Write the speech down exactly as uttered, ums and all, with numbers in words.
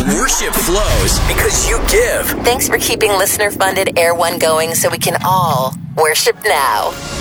Worship flows because you give. Thanks for keeping listener-funded Air One going so we can all worship now.